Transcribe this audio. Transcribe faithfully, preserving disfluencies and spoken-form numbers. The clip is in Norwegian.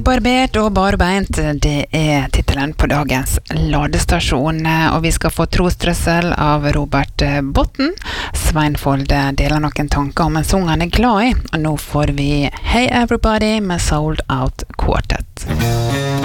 Ubarbert og barbeint, det er titelen på dagens ladestasjon, og vi skal få trostrøssel av Robert Botten. Sveinfold deler noen tanker om en sang han er glad i, og nå får vi Hey Everybody med Sold Out Quartet.